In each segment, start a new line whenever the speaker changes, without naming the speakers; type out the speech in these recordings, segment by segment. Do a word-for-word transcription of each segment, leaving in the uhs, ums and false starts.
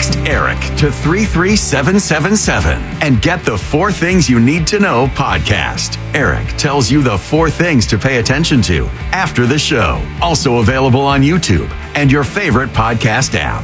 Text ERIC to three three seven seven seven and get the Four Things You Need to Know podcast. ERIC tells you the four things to pay attention to after the show. Also available on YouTube and your favorite podcast app.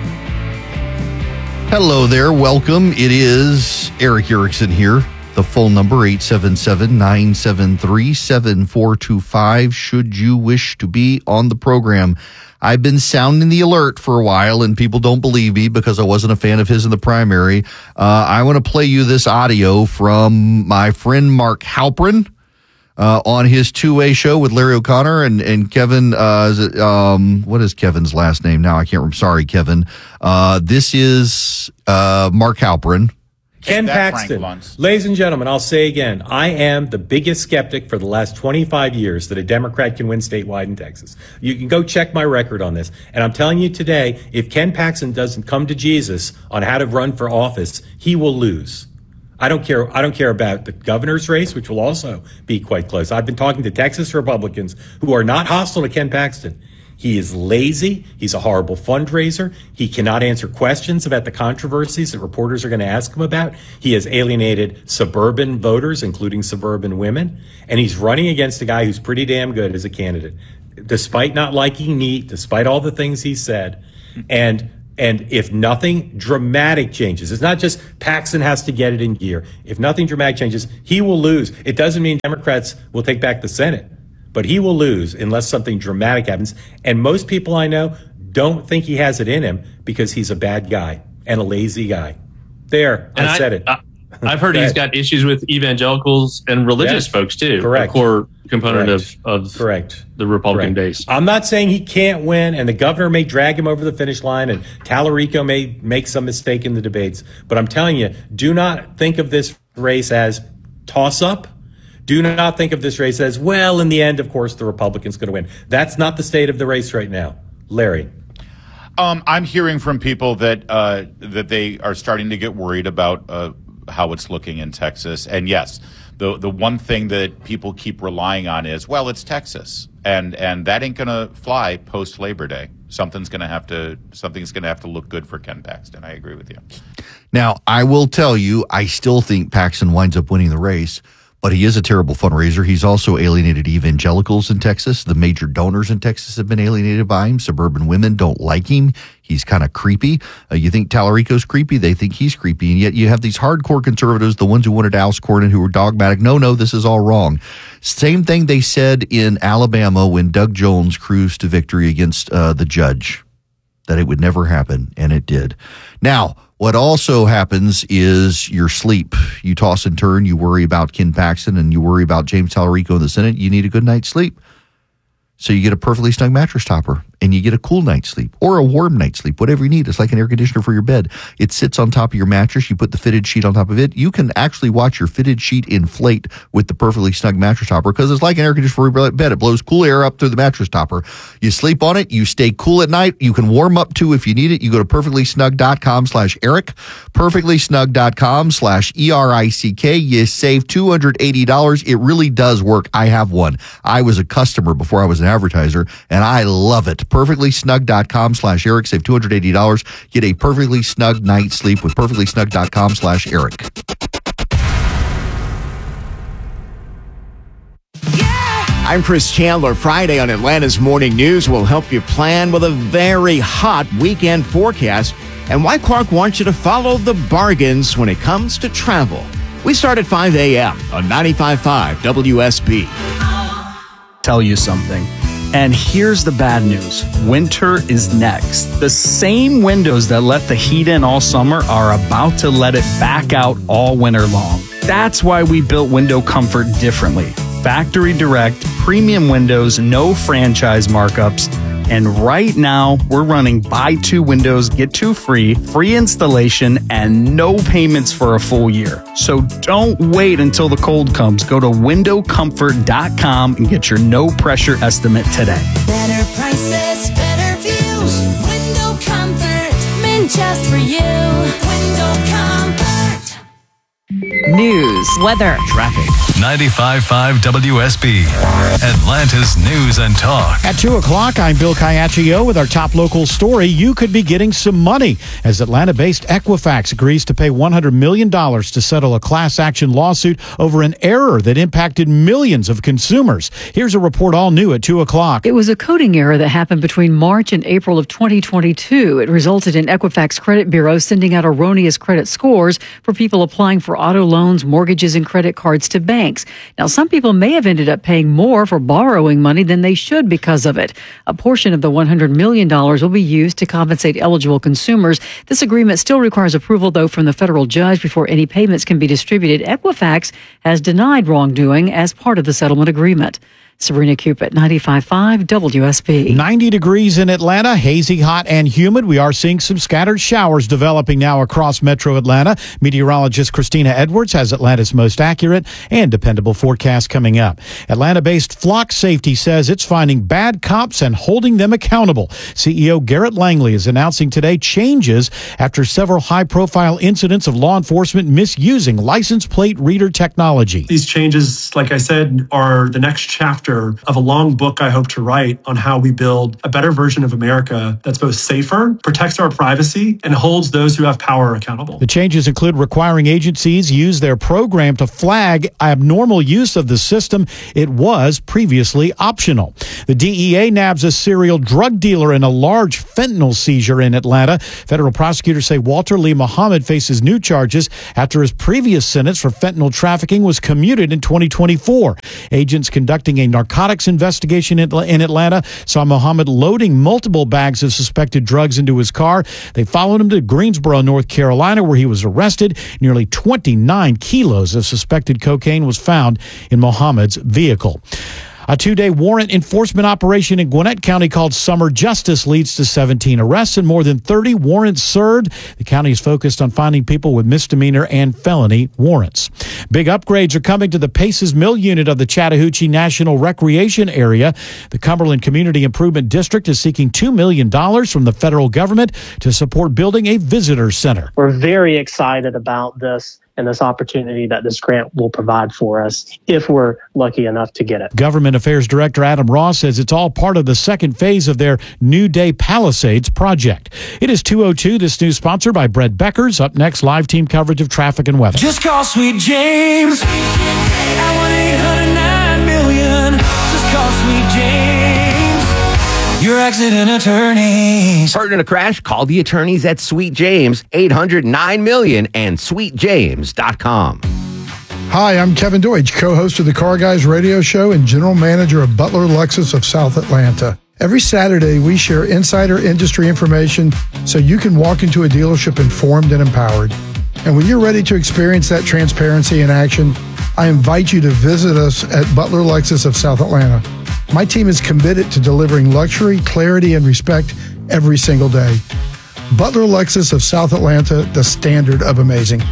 Hello there. Welcome. It is Eric Erickson here. The phone number, eight seven seven, nine seven three, seven four two five, should you wish to be on the program. I've been sounding the alert for a while, and people don't believe me because I wasn't a fan of his in the primary. Uh, I want to play you this audio from my friend Mark Halperin uh, on his two-way show with Larry O'Connor and, and Kevin. Uh, is it, um, what is Kevin's last name now? I can't remember. Sorry, Kevin. Uh, this is uh, Mark Halperin.
Ken Paxton, ladies and gentlemen, I'll say again, I am the biggest skeptic for the last twenty-five years that a Democrat can win statewide in Texas. You can go check my record on this. And I'm telling you today, if Ken Paxton doesn't come to Jesus on how to run for office, he will lose. I don't care. I don't care about the governor's race, which will also be quite close. I've been talking to Texas Republicans who are not hostile to Ken Paxton. He is lazy. He's a horrible fundraiser. He cannot answer questions about the controversies that reporters are going to ask him about. He has alienated suburban voters, including suburban women. And he's running against a guy who's pretty damn good as a candidate, despite not liking meat, despite all the things he said. And and if nothing dramatic changes, it's not just Paxton has to get it in gear. If nothing dramatic changes, he will lose. It doesn't mean Democrats will take back the Senate, but he will lose unless something dramatic happens. And most people I know don't think he has it in him because he's a bad guy and a lazy guy. There, I, I said it.
I, I've heard he's got issues with evangelicals and religious yes. folks, too.
Correct.
A core component
Correct.
of, of
Correct.
the Republican
Correct.
base.
I'm not saying he can't win, and the governor may drag him over the finish line, and Tallarico may make some mistake in the debates. But I'm telling you, do not think of this race as toss-up. Do not think of this race as, well, in the end, of course, the Republican's going to win. That's not the state of the race right now. Larry.
Um, I'm hearing from people that uh, that they are starting to get worried about uh, how it's looking in Texas. And yes, the the one thing that people keep relying on is, well, it's Texas, and and that ain't going to fly post Labor Day. Something's going to have to something's going to have to look good for Ken Paxton. I agree with you.
Now, I will tell you, I still think Paxton winds up winning the race. But he is a terrible fundraiser. He's also alienated evangelicals in Texas. The major donors in Texas have been alienated by him. Suburban women don't like him. He's kind of creepy. Uh, you think Tallarico's creepy? They think he's creepy. And yet you have these hardcore conservatives, the ones who wanted to oust Cornyn, who were dogmatic. No, no, this is all wrong. Same thing they said in Alabama when Doug Jones cruised to victory against uh, the judge, that it would never happen, and it did. Now, what also happens is your sleep. You toss and turn. You worry about Ken Paxton and you worry about James Tallarico in the Senate. You need a good night's sleep. So you get a perfectly snug mattress topper and you get a cool night's sleep or a warm night's sleep, whatever you need. It's like an air conditioner for your bed. It sits on top of your mattress. You put the fitted sheet on top of it. You can actually watch your fitted sheet inflate with the perfectly snug mattress topper because it's like an air conditioner for your bed. It blows cool air up through the mattress topper. You sleep on it. You stay cool at night. You can warm up too if you need it. You go to perfectlysnug.com slash Eric, perfectlysnug.com slash E R I C K. You save two hundred eighty dollars. It really does work. I have one. I was a customer before I was an advertiser, and I love it. perfectlysnug.com slash Eric. Save two hundred eighty dollars. Get a perfectly snug night's sleep with perfectlysnug.com slash Eric.
I'm Chris Chandler. Friday on Atlanta's Morning News will help you plan with a very hot weekend forecast and why Clark wants you to follow the bargains when it comes to travel. We start at five a.m. on ninety-five point five W S B.
Tell you something. And here's the bad news. Winter is next. The same windows that let the heat in all summer are about to let it back out all winter long. That's why we built Window Comfort differently. Factory direct, premium windows, no franchise markups. And right now, we're running buy two windows, get two free, free installation, and no payments for a full year. So don't wait until the cold comes. Go to window comfort dot com and get your no pressure estimate today.
Better prices, better views. Window Comfort, meant just for you. Window Comfort.
News, weather,
traffic.
ninety-five point five W S B, Atlanta's News and Talk.
At two o'clock, I'm Bill Caiaccio with our top local story. You could be getting some money as Atlanta-based Equifax agrees to pay one hundred million dollars to settle a class action lawsuit over an error that impacted millions of consumers. Here's a report all new at two o'clock.
It was a coding error that happened between March and April of twenty twenty-two. It resulted in Equifax Credit Bureau sending out erroneous credit scores for people applying for auto loans, mortgages, and credit cards to banks. Now, some people may have ended up paying more for borrowing money than they should because of it. A portion of the one hundred million dollars will be used to compensate eligible consumers. This agreement still requires approval, though, from the federal judge before any payments can be distributed. Equifax has denied wrongdoing as part of the settlement agreement. Sabrina Cupid, ninety-five point five W S B.
ninety degrees in Atlanta, hazy, hot, and humid. We are seeing some scattered showers developing now across metro Atlanta. Meteorologist Christina Edwards has Atlanta's most accurate and dependable forecast coming up. Atlanta-based Flock Safety says it's finding bad cops and holding them accountable. C E O Garrett Langley is announcing today changes after several high-profile incidents of law enforcement misusing license plate reader technology.
These changes, like I said, are the next chapter of a long book I hope to write on how we build a better version of America that's both safer, protects our privacy, and holds those who have power accountable.
The changes include requiring agencies use their program to flag abnormal use of the system. It was previously optional. The D E A nabs a serial drug dealer in a large fentanyl seizure in Atlanta. Federal prosecutors say Walter Lee Muhammad faces new charges after his previous sentence for fentanyl trafficking was commuted in twenty twenty-four. Agents conducting a narcotics investigation in Atlanta saw Muhammad loading multiple bags of suspected drugs into his car. They followed him to Greensboro, North Carolina, where he was arrested. Nearly twenty-nine kilos of suspected cocaine was found in Muhammad's vehicle. A two-day warrant enforcement operation in Gwinnett County called Summer Justice leads to seventeen arrests and more than thirty warrants served. The county is focused on finding people with misdemeanor and felony warrants. Big upgrades are coming to the Paces Mill unit of the Chattahoochee National Recreation Area. The Cumberland Community Improvement District is seeking two million dollars from the federal government to support building a visitor center.
We're very excited about this and this opportunity that this grant will provide for us if we're lucky enough to get it.
Government Affairs Director Adam Ross says it's all part of the second phase of their New Day Palisades project. It is two oh two. This news sponsored by Brett Beckers. Up next, live team coverage of traffic and weather.
Just call Sweet James at one eight hundred nine million. Just call Sweet James. Your accident attorneys.
Hurt in a crash? Call the attorneys at Sweet James, eight hundred nine million and sweet james dot com.
Hi, I'm Kevin Deutsch, co-host of the Car Guys radio show and general manager of Butler Lexus of South Atlanta. Every Saturday, we share insider industry information so you can walk into a dealership informed and empowered. And when you're ready to experience that transparency in action, I invite you to visit us at Butler Lexus of South Atlanta. My team is committed to delivering luxury, clarity, and respect every single day. Butler Lexus of South Atlanta, the standard of amazing.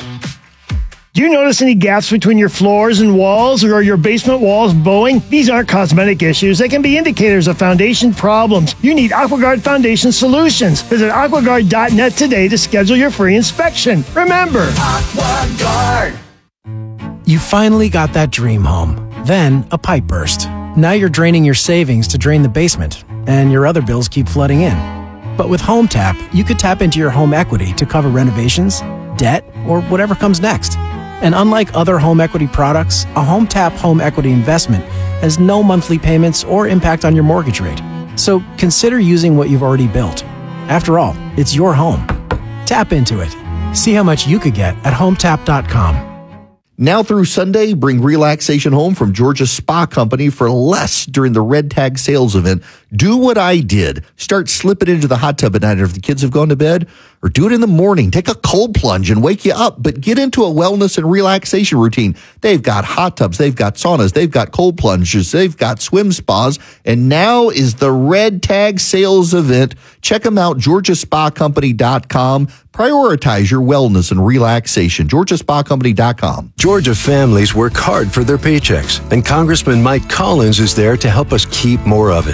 Do you notice any gaps between your floors and walls, or are your basement walls bowing? These aren't cosmetic issues. They can be indicators of foundation problems. You need AquaGuard Foundation Solutions. Visit aqua guard dot net today to schedule your free inspection. Remember,
AquaGuard.
You finally got that dream home. Then a pipe burst. Now you're draining your savings to drain the basement, and your other bills keep flooding in. But with HomeTap, you could tap into your home equity to cover renovations, debt, or whatever comes next. And unlike other home equity products, a HomeTap home equity investment has no monthly payments or impact on your mortgage rate. So consider using what you've already built. After all, it's your home. Tap into it. See how much you could get at home tap dot com.
Now through Sunday, bring relaxation home from Georgia Spa Company for less during the Red Tag sales event. Do what I did. Start slipping into the hot tub at night if the kids have gone to bed, or do it in the morning. Take a cold plunge and wake you up, but get into a wellness and relaxation routine. They've got hot tubs, they've got saunas, they've got cold plunges, they've got swim spas, and now is the Red Tag sales event. Check them out, georgia spa company dot com. Prioritize your wellness and relaxation. georgia spa company dot com.
Georgia families work hard for their paychecks, and Congressman Mike Collins is there to help us keep more of it. Congress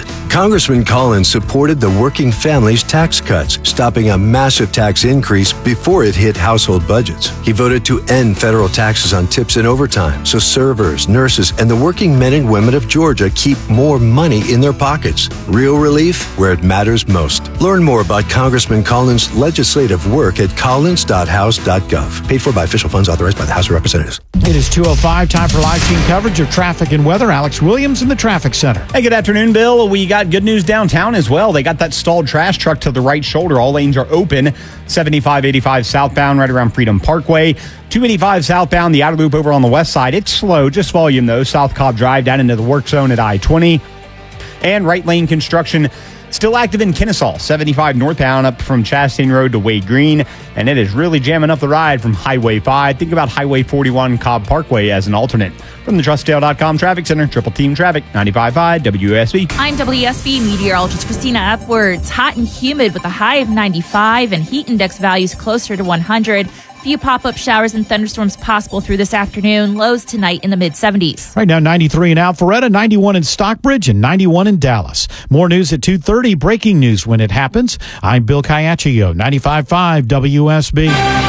Congressman Collins supported the working families tax cuts, stopping a massive tax increase before it hit household budgets. He voted to end federal taxes on tips and overtime, so servers, nurses, and the working men and women of Georgia keep more money in their pockets. Real relief where it matters most. Learn more about Congressman Collins' legislative work at collins dot house dot gov. Paid for by official funds authorized by the House of Representatives.
It is two oh five, time for live team coverage of traffic and weather. Alex Williams in the traffic center.
Hey, good afternoon, Bill. We got good news downtown as well. They got that stalled trash truck to the right shoulder. All lanes are open. seventy-five eighty-five southbound right around Freedom Parkway. two eighty-five southbound, the outer loop over on the west side. It's slow, just volume though. South Cobb Drive down into the work zone at I twenty. And right lane construction still active in Kennesaw, seventy-five northbound up from Chastain Road to Wade Green, and it is really jamming up the ride from Highway five. Think about Highway forty-one Cobb Parkway as an alternate. From the Trust Dale dot com Traffic Center, Triple Team Traffic, ninety-five point five W S B.
I'm W S B meteorologist Christina Upwards. Hot and humid with a high of ninety-five and heat index values closer to one hundred. Few pop-up showers and thunderstorms possible through this afternoon. Lows tonight in the mid-seventies.
Right now, ninety-three in Alpharetta, ninety-one in Stockbridge, and ninety-one in Dallas. More news at two thirty. Breaking news when it happens. I'm Bill Caiaccio, ninety-five point five W S B.